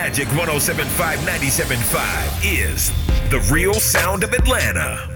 Magic 107.5, 97.5 is the real sound of Atlanta.